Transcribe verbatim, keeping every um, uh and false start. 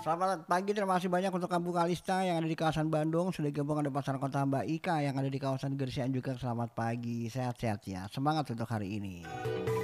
Selamat pagi, terima kasih banyak untuk Kampung Kalista yang ada di kawasan Bandung. Sudah gabung ada Pasar Kota Mbak Ika yang ada di kawasan Gersian juga. Selamat pagi, sehat-sehat ya. Semangat untuk hari ini.